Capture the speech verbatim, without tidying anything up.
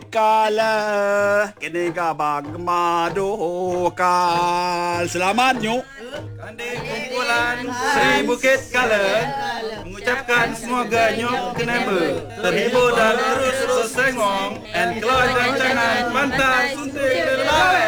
kala kini ka bagmado kal. Selamat nyo. Kandil kumpulan Sri Bukit Kala mengucapkan semoga nyok kenapa terhibur dan terus terus sengong and keluar rancangan pantai suntik lelai.